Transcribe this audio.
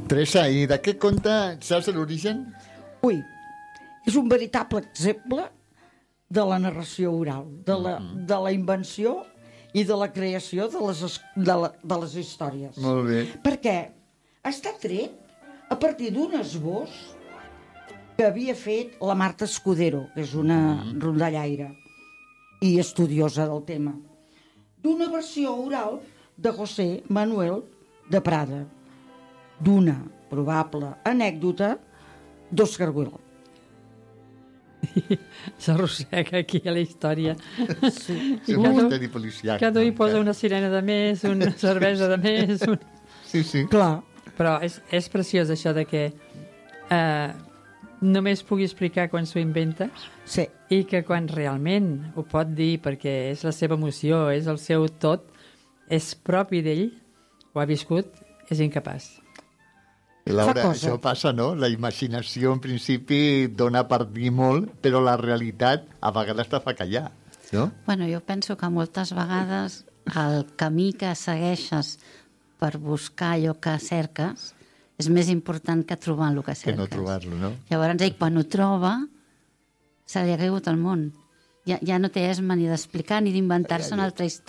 Teresa, i de què conta? Saps l'origen? Ui, és un veritable exemple de la narració oral, de la invenció i de la creació de les històries. Molt bé. Perquè està tret a partir d'un esbós que havia fet la Marta Escudero, que és una rondallaire i estudiosa del tema, d'una versió oral de José Manuel de Prada, d'una probable anècdota d'Òscar Wilde. S'arrossega aquí a la història. Sí. Sí, un misteri policial. Cada hi posa una sirena de més, una cervesa de més. Sí, sí. Clar. Però és preciós això de que només pugui explicar quan s'ho inventa Sí. i que quan realment ho pot dir perquè és la seva emoció, és el seu tot, és propi d'ell, ho ha viscut, és incapaç. I Laura, Fa cosa. això passa, no? La imaginació, en principi, dona per dir molt, però la realitat a vegades te fa callar, no? Bueno, jo penso que moltes vegades el camí que segueixes per buscar allò que cerques és més important que trobar el que cerques. Que no trobar-lo, no? Llavors, ell, quan ho troba, se li ha caigut el món. Ja no té esma ni d'explicar ni d'inventar-se una altra història.